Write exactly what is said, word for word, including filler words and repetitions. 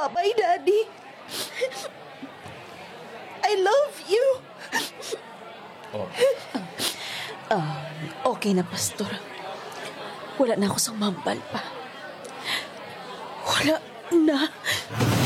Bye-bye, Daddy. I love you. Oh, Okay na, Pastor. Wala na ako sa mambal pa. Wala na.